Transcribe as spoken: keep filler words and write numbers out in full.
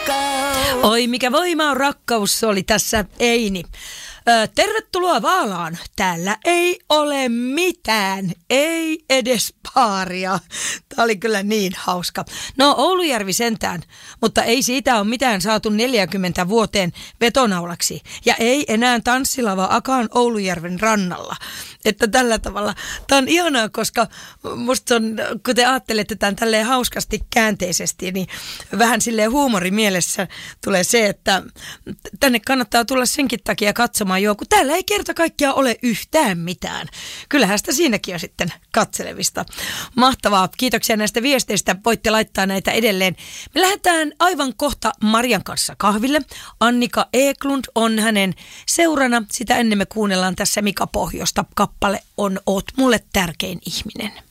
rakkaus. Oi, mikä voima on rakkaus, se oli tässä Eini. Ö, tervetuloa Vaalaan. Täällä ei ole mitään, ei edes paaria. Tämä oli kyllä niin hauska. No Oulujärvi sentään, mutta ei siitä ole mitään saatu neljäkymmentä vuoteen vetonaulaksi. Ja ei enää tanssilava Akaan Oulujärven rannalla. Että tällä tavalla. Tämä on ihanaa, koska musta on, kun te ajattelette tämän tälleen hauskasti käänteisesti, niin vähän silleen huumorimielessä tulee se, että tänne kannattaa tulla senkin takia katsomaan jo, kun täällä ei kerta kaikkiaan ole yhtään mitään. Kyllähän sitä siinäkin on sitten katselevista. Mahtavaa. Kiitoksia näistä viesteistä. Voitte laittaa näitä edelleen. Me lähdetään aivan kohta Marian kanssa kahville. Annika Eklund on hänen seurana. Sitä ennen me kuunnellaan tässä Mika Pohjosta. Kappale on Oot mulle tärkein ihminen.